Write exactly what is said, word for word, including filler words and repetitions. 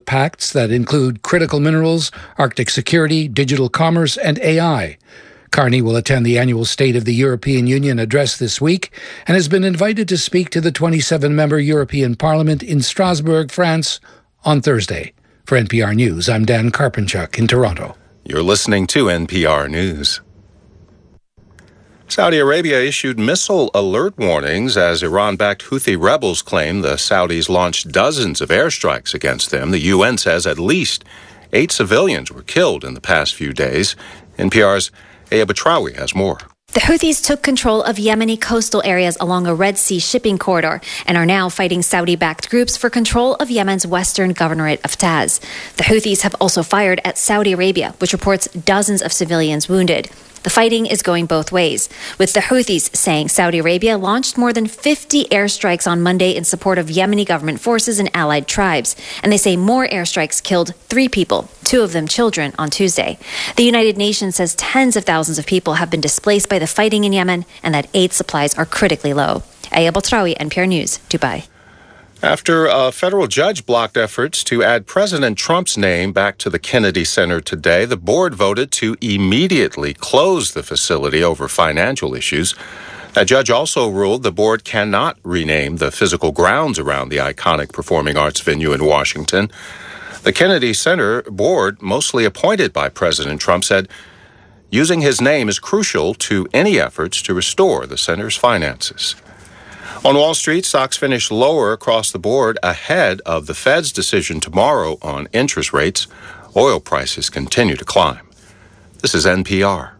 pacts that include critical minerals, Arctic security, digital commerce, and A I. Carney will attend the annual State of the European Union address this week and has been invited to speak to the twenty-seven member European Parliament in Strasbourg, France, on Thursday. For N P R News, I'm Dan Karpenchuk in Toronto. You're listening to N P R News. Saudi Arabia issued missile alert warnings as Iran-backed Houthi rebels claim the Saudis launched dozens of airstrikes against them. The U N says at least eight civilians were killed in the past few days. N P R's Aya Batrawi has more. The Houthis took control of Yemeni coastal areas along a Red Sea shipping corridor and are now fighting Saudi-backed groups for control of Yemen's western governorate of Taz. The Houthis have also fired at Saudi Arabia, which reports dozens of civilians wounded. The fighting is going both ways, with the Houthis saying Saudi Arabia launched more than fifty airstrikes on Monday in support of Yemeni government forces and allied tribes. And they say more airstrikes killed three people, two of them children, on Tuesday. The United Nations says tens of thousands of people have been displaced by the fighting in Yemen and that aid supplies are critically low. Aya Batrawi, N P R News, Dubai. After a federal judge blocked efforts to add President Trump's name back to the Kennedy Center today, the board voted to immediately close the facility over financial issues. That judge also ruled the board cannot rename the physical grounds around the iconic performing arts venue in Washington. The Kennedy Center board, mostly appointed by President Trump, said using his name is crucial to any efforts to restore the center's finances. On Wall Street, stocks finished lower across the board ahead of the Fed's decision tomorrow on interest rates. Oil prices continue to climb. This is N P R.